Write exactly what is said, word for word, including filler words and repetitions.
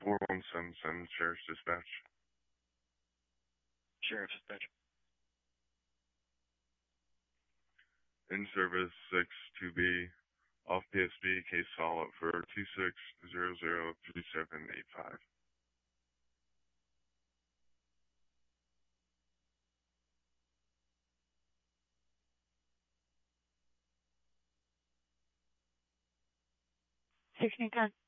four one seven seven, Sheriff's Dispatch. Sheriff's Dispatch. In service six two B, off P S B, case follow-up for two six zero zero three seven eight five. sixteen ten.